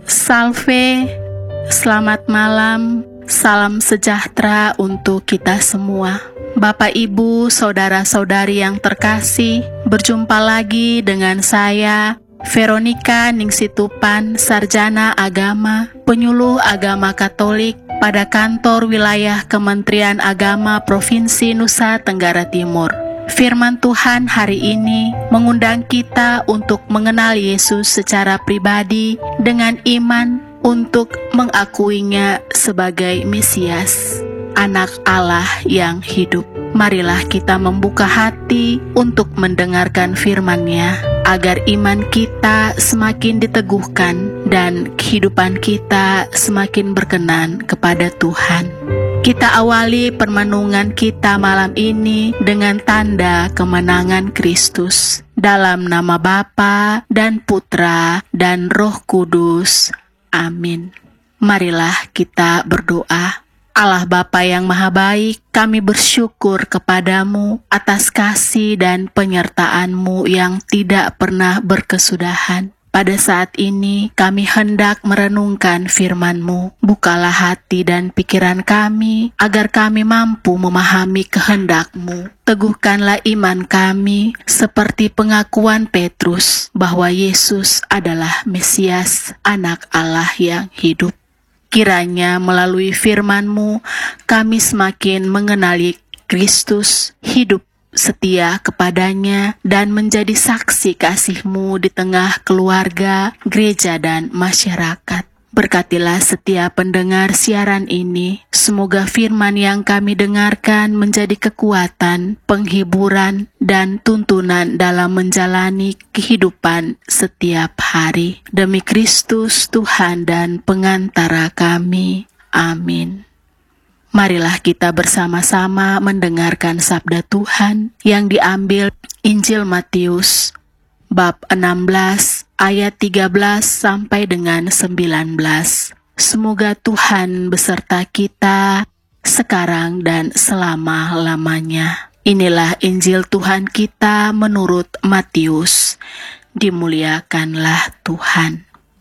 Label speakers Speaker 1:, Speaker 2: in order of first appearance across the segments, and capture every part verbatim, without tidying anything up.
Speaker 1: Salve, selamat malam, salam sejahtera untuk kita semua. Bapak, Ibu, saudara-saudari yang terkasih, berjumpa lagi dengan saya, Veronica Ningsitupan, Sarjana Agama, Penyuluh Agama Katolik pada kantor wilayah Kementerian Agama Provinsi Nusa Tenggara Timur. Firman Tuhan hari ini mengundang kita untuk mengenal Yesus secara pribadi dengan iman untuk mengakuinya sebagai Mesias, Anak Allah yang hidup. Marilah kita membuka hati untuk mendengarkan firman-Nya, agar iman kita semakin diteguhkan dan kehidupan kita semakin berkenan kepada Tuhan. Kita awali permenungan kita malam ini dengan tanda kemenangan Kristus. Dalam nama Bapa dan Putra dan Roh Kudus. Amin. Marilah kita berdoa. Allah Bapa yang Maha Baik, kami bersyukur kepadamu atas kasih dan penyertaan-Mu yang tidak pernah berkesudahan. Pada saat ini kami hendak merenungkan firman-Mu. Bukalah hati dan pikiran kami, agar kami mampu memahami kehendak-Mu. Teguhkanlah iman kami, seperti pengakuan Petrus bahwa Yesus adalah Mesias, Anak Allah yang hidup. Kiranya melalui firman-Mu, kami semakin mengenali Kristus, hidup setia kepadanya, dan menjadi saksi kasih-Mu di tengah keluarga, gereja, dan masyarakat. Berkatilah setiap pendengar siaran ini. Semoga firman yang kami dengarkan menjadi kekuatan, penghiburan, dan tuntunan dalam menjalani kehidupan setiap hari. Demi Kristus Tuhan dan pengantara kami. Amin. Marilah kita bersama-sama mendengarkan sabda Tuhan yang diambil Injil Matius bab enam belas ayat tiga belas sampai dengan sembilan belas. Semoga Tuhan beserta kita sekarang dan selama-lamanya. Inilah Injil Tuhan kita menurut Matius. Dimuliakanlah Tuhan.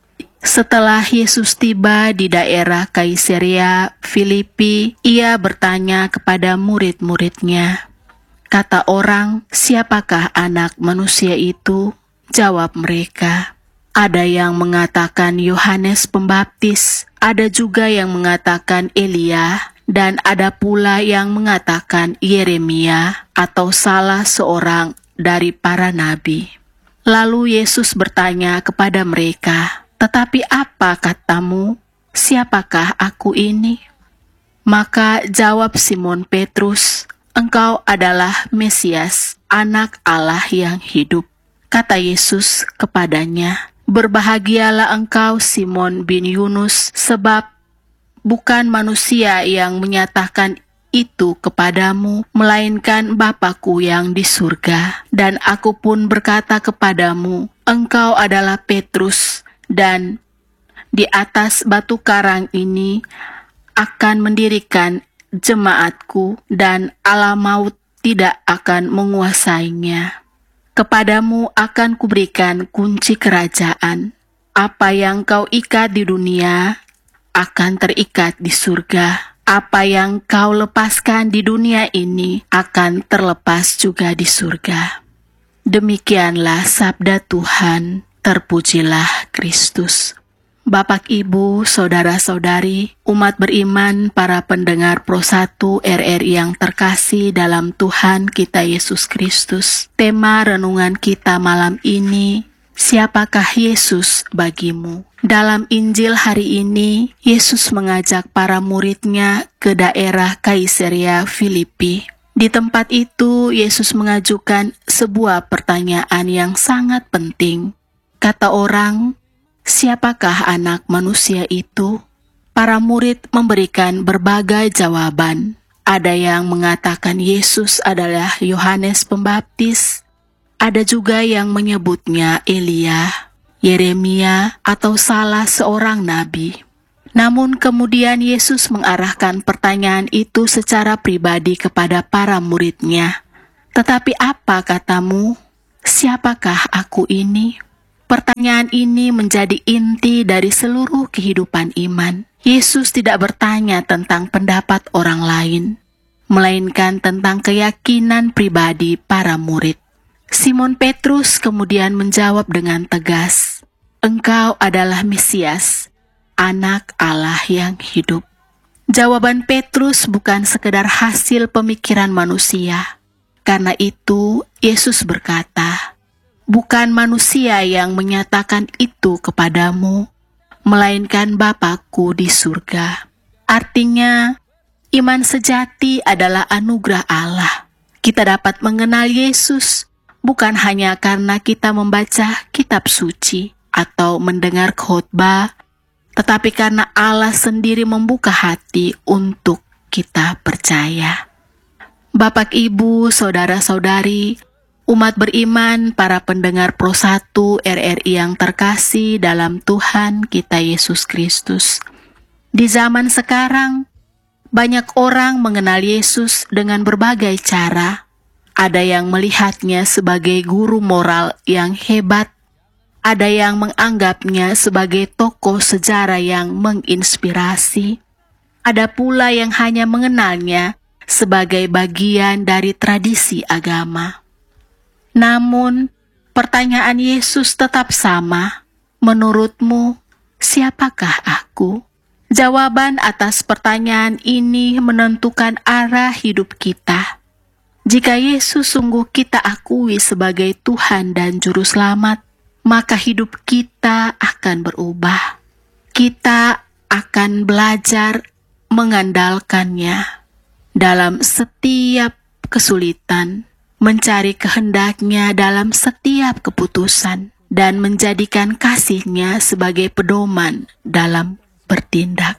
Speaker 1: Setelah Yesus tiba di daerah Kaisarea Filipi, ia bertanya kepada murid-muridnya, kata orang, siapakah anak manusia itu? Jawab mereka, ada yang mengatakan Yohanes Pembaptis, ada juga yang mengatakan Elia, dan ada pula yang mengatakan Yeremia atau salah seorang dari para nabi. Lalu Yesus bertanya kepada mereka, tetapi apa katamu? Siapakah aku ini? Maka jawab Simon Petrus, engkau adalah Mesias, Anak Allah yang hidup. Kata Yesus kepadanya, berbahagialah engkau Simon bin Yunus, sebab bukan manusia yang menyatakan itu kepadamu, melainkan Bapa-Ku yang di surga. Dan aku pun berkata kepadamu, engkau adalah Petrus, dan di atas batu karang ini akan mendirikan jemaatku, dan alam maut tidak akan menguasainya. Kepadamu akan kuberikan kunci kerajaan. Apa yang kau ikat di dunia akan terikat di surga. Apa yang kau lepaskan di dunia ini akan terlepas juga di surga. Demikianlah sabda Tuhan. Terpujilah Kristus. Bapak, Ibu, saudara-saudari, umat beriman, para pendengar Pro satu R R I yang terkasih dalam Tuhan kita Yesus Kristus. Tema renungan kita malam ini, siapakah Yesus bagimu? Dalam Injil hari ini, Yesus mengajak para murid-Nya ke daerah Kaisarea Filipi. Di tempat itu, Yesus mengajukan sebuah pertanyaan yang sangat penting. Kata orang, siapakah anak manusia itu? Para murid memberikan berbagai jawaban. Ada yang mengatakan Yesus adalah Yohanes Pembaptis. Ada juga yang menyebutnya Elia, Yeremia, atau salah seorang nabi. Namun kemudian Yesus mengarahkan pertanyaan itu secara pribadi kepada para murid-Nya. Tetapi apa katamu? Siapakah aku ini? Pertanyaan ini menjadi inti dari seluruh kehidupan iman. Yesus tidak bertanya tentang pendapat orang lain, melainkan tentang keyakinan pribadi para murid. Simon Petrus kemudian menjawab dengan tegas, "Engkau adalah Mesias, Anak Allah yang hidup." Jawaban Petrus bukan sekedar hasil pemikiran manusia. Karena itu, Yesus berkata, "Bukan manusia yang menyatakan itu kepadamu, melainkan Bapa-Ku di surga." Artinya, iman sejati adalah anugerah Allah. Kita dapat mengenal Yesus bukan hanya karena kita membaca kitab suci atau mendengar khotbah, tetapi karena Allah sendiri membuka hati untuk kita percaya. Bapak, Ibu, Saudara-saudari, umat beriman, para pendengar Pro satu R R I yang terkasih dalam Tuhan kita Yesus Kristus. Di zaman sekarang, banyak orang mengenal Yesus dengan berbagai cara. Ada yang melihatnya sebagai guru moral yang hebat, ada yang menganggapnya sebagai tokoh sejarah yang menginspirasi, ada pula yang hanya mengenalnya sebagai bagian dari tradisi agama. Namun, pertanyaan Yesus tetap sama. Menurutmu, siapakah aku? Jawaban atas pertanyaan ini menentukan arah hidup kita. Jika Yesus sungguh kita akui sebagai Tuhan dan Juru Selamat, maka hidup kita akan berubah. Kita akan belajar mengandalkannya dalam setiap kesulitan, mencari kehendaknya dalam setiap keputusan, dan menjadikan kasih-Nya sebagai pedoman dalam bertindak.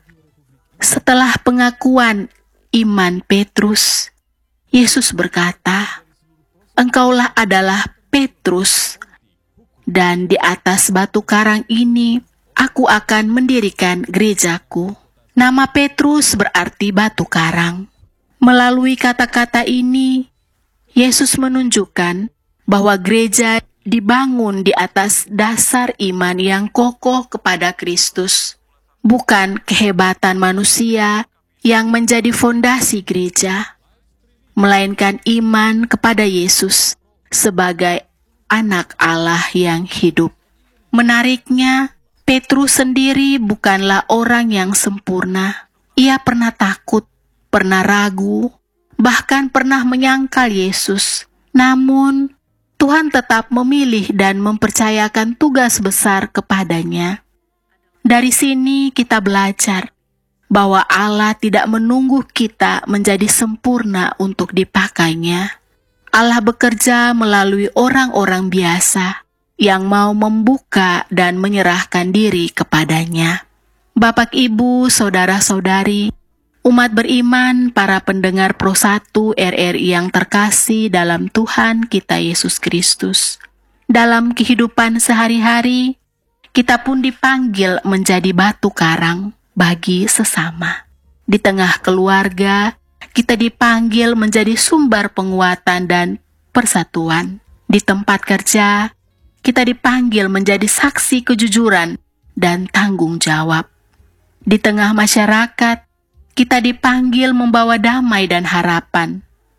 Speaker 1: Setelah pengakuan iman Petrus, Yesus berkata, "Engkaulah adalah Petrus, dan di atas batu karang ini aku akan mendirikan gerejaku." Nama Petrus berarti batu karang. Melalui kata-kata ini, Yesus menunjukkan bahwa gereja dibangun di atas dasar iman yang kokoh kepada Kristus, bukan kehebatan manusia yang menjadi fondasi gereja, melainkan iman kepada Yesus sebagai Anak Allah yang hidup. Menariknya, Petrus sendiri bukanlah orang yang sempurna. Ia pernah takut, pernah ragu, bahkan pernah menyangkal Yesus. Namun, Tuhan tetap memilih dan mempercayakan tugas besar kepadanya. Dari sini kita belajar bahwa Allah tidak menunggu kita menjadi sempurna untuk dipakainya. Allah bekerja melalui orang-orang biasa yang mau membuka dan menyerahkan diri kepadanya. Bapak, Ibu, Saudara-saudari, umat beriman, para pendengar Pro satu R R I yang terkasih dalam Tuhan kita Yesus Kristus. Dalam kehidupan sehari-hari, kita pun dipanggil menjadi batu karang bagi sesama. Di tengah keluarga, kita dipanggil menjadi sumber penguatan dan persatuan. Di tempat kerja, kita dipanggil menjadi saksi kejujuran dan tanggung jawab. Di tengah masyarakat, kita dipanggil membawa damai dan harapan.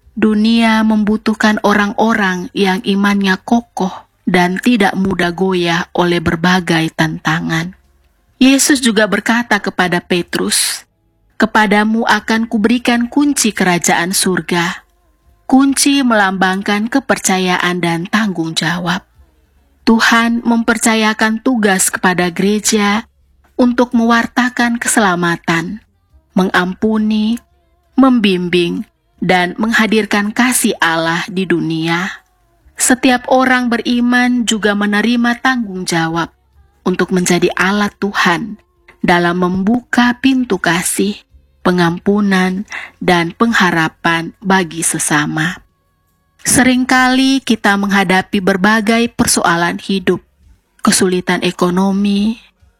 Speaker 1: Dunia membutuhkan orang-orang yang imannya kokoh dan tidak mudah goyah oleh berbagai tantangan. Yesus juga berkata kepada Petrus, "Kepadamu akan kuberikan kunci kerajaan surga." Kunci melambangkan kepercayaan dan tanggung jawab. Tuhan mempercayakan tugas kepada gereja untuk mewartakan keselamatan, mengampuni, membimbing, dan menghadirkan kasih Allah di dunia. Setiap orang beriman juga menerima tanggung jawab untuk menjadi alat Tuhan dalam membuka pintu kasih, pengampunan, dan pengharapan bagi sesama. Seringkali kita menghadapi berbagai persoalan hidup, kesulitan ekonomi,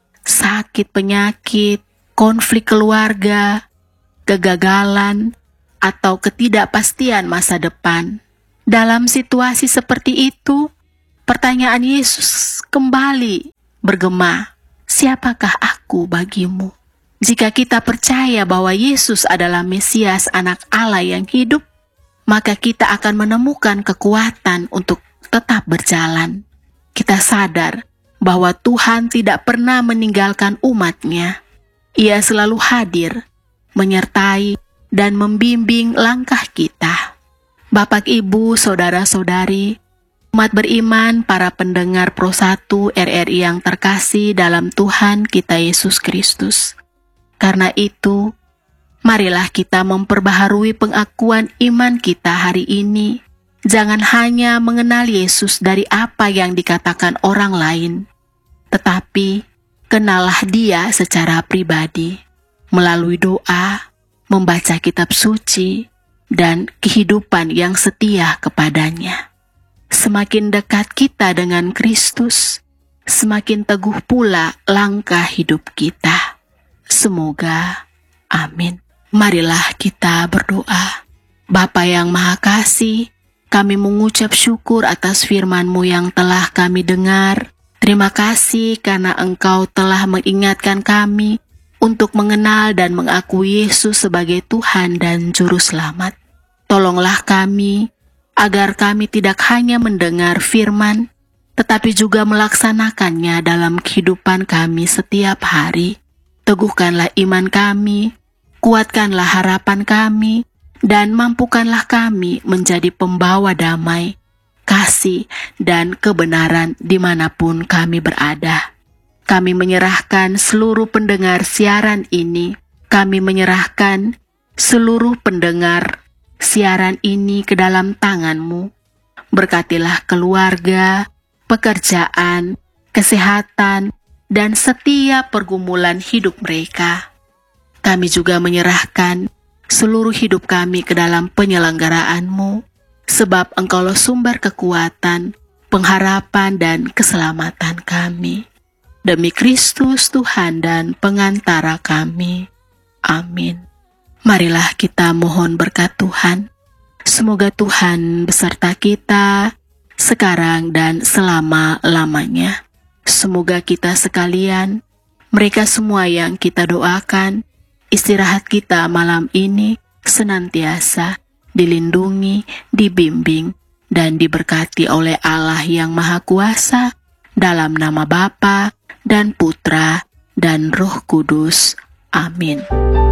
Speaker 1: sakit penyakit, konflik keluarga, kegagalan, atau ketidakpastian masa depan. Dalam situasi seperti itu, Pertanyaan Yesus kembali bergema, siapakah aku bagimu? Jika kita percaya bahwa Yesus adalah Mesias, anak Allah yang hidup, maka kita akan menemukan kekuatan untuk tetap berjalan. Kita sadar bahwa Tuhan tidak pernah meninggalkan umat-Nya. Ia selalu hadir, menyertai, dan membimbing langkah kita. Bapak, Ibu, Saudara-saudari, umat beriman, para pendengar Pro satu R R I yang terkasih dalam Tuhan kita Yesus Kristus. Karena itu, marilah kita memperbaharui pengakuan iman kita hari ini. Jangan hanya mengenal Yesus dari apa yang dikatakan orang lain, tetapi kenallah Dia secara pribadi, melalui doa, membaca kitab suci, dan kehidupan yang setia kepadanya. Semakin dekat kita dengan Kristus, semakin teguh pula langkah hidup kita. Semoga, amin. Marilah kita berdoa. Bapa yang Maha Kasih, kami mengucap syukur atas firman-Mu yang telah kami dengar. Terima kasih karena Engkau telah mengingatkan kami untuk mengenal dan mengakui Yesus sebagai Tuhan dan Juru Selamat. Tolonglah kami, agar kami tidak hanya mendengar firman, tetapi juga melaksanakannya dalam kehidupan kami setiap hari. Teguhkanlah iman kami, kuatkanlah harapan kami, dan mampukanlah kami menjadi pembawa damai, kasih, dan kebenaran dimanapun kami berada. Kami menyerahkan seluruh pendengar siaran ini, kami menyerahkan seluruh pendengar siaran ini ke dalam tangan-Mu. Berkatilah keluarga, pekerjaan, kesehatan, dan setiap pergumulan hidup mereka. Kami juga menyerahkan seluruh hidup kami ke dalam penyelenggaraan-Mu, sebab Engkaulah sumber kekuatan, pengharapan, dan keselamatan kami. Demi Kristus Tuhan dan pengantara kami. Amin. Marilah kita mohon berkat Tuhan. Semoga Tuhan beserta kita sekarang dan selama-lamanya. Semoga kita sekalian, mereka semua yang kita doakan, istirahat kita malam ini senantiasa dilindungi, dibimbing, dan diberkati oleh Allah yang Maha Kuasa, dalam nama Bapa dan Putra dan Roh Kudus. Amin.